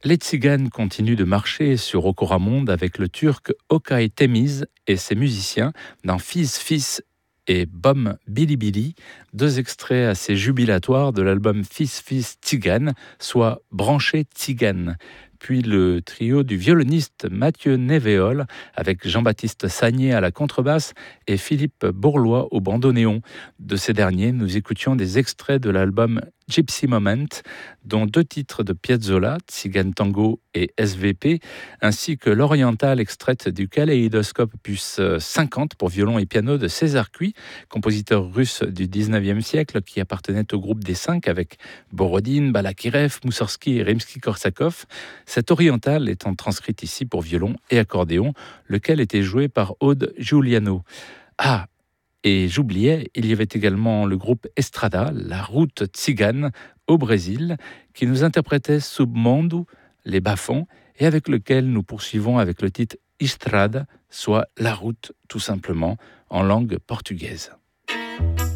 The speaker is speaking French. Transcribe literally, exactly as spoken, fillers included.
Les tziganes continuent de marcher sur Okoramonde avec le turc Okay Temiz et ses musiciens dans Fils Fils et Bom Bili Bili, deux extraits assez jubilatoires de l'album Fils Fils Tzigane, soit Branché Tzigane. Puis le trio du violoniste Mathieu Névéol avec Jean-Baptiste Sagné à la contrebasse et Philippe Bourlois au bandoneon. De ces derniers, nous écoutions des extraits de l'album Gypsy Moment, dont deux titres de Piazzolla, Tzigane Tango et S V P, ainsi que l'orientale extraite du Kaléidoscope Opus cinquante pour violon et piano de César Cui, compositeur russe du dix-neuvième siècle qui appartenait au groupe des Cinq avec Borodine, Balakirev, Moussorski et Rimsky-Korsakov. Cette orientale étant transcrite ici pour violon et accordéon, lequel était joué par Aude Giuliano. Ah, et j'oubliais, il y avait également le groupe Estrada, la route tzigane au Brésil, qui nous interprétait Submundo, les bas-fonds, et avec lequel nous poursuivons avec le titre Estrada, soit la route tout simplement, en langue portugaise.